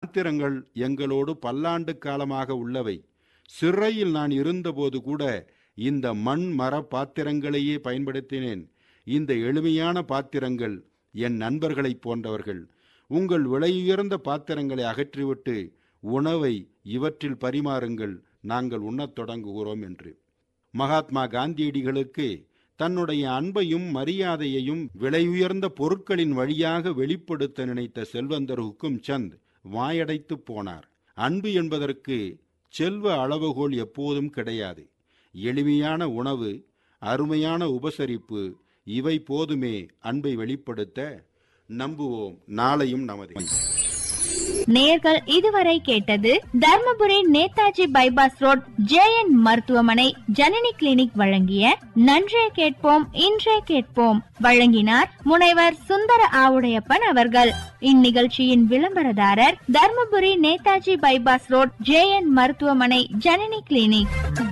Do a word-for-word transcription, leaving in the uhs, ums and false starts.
பாத்திரங்கள் எங்களோடு பல்லாண்டு காலமாக உள்ளவை. சிறையில் நான் இருந்தபோது கூட இந்த மண் மர பாத்திரங்களையே பயன்படுத்தினேன். இந்த எளிமையான பாத்திரங்கள் என் நண்பர்களைப் போன்றவர்கள். உங்கள் விலையுயர்ந்த பாத்திரங்களை அகற்றிவிட்டு உணவை இவற்றில் பரிமாறுங்கள், நாங்கள் உண்ணத் தொடங்குகிறோம் என்று. மகாத்மா காந்தியடிகளுக்கு தன்னுடைய அன்பையும் மரியாதையையும் விலையுயர்ந்த பொருட்களின் வழியாக வெளிப்படுத்த நினைத்த செல்வந்தர் ஹுக்கும் சந்த் வாயடைத்து போனார். அன்பு என்பதற்கு செல்வ அளவுகோல் எப்போதும் கிடையாது. எளிமையான உணவு, அருமையான உபசரிப்பு, இவை போதுமே அன்பை வெளிப்படுத்த. நம்புவோம், நாளையும் நமது. நேயர்கள் இதுவரை கேட்டது Dharmapuri Netaji bypass road J N மருத்துவமனை ஜனனி கிளினிக் வழங்கிய நன்றே கேட்போம் இன்றே கேட்போம். வழங்கினார் முனைவர் சுந்தர ஆவுடையப்பன் அவர்கள். இந்நிகழ்ச்சியின் விளம்பரதாரர் Dharmapuri Netaji bypass road J N மருத்துவமனை ஜனனி கிளினிக்.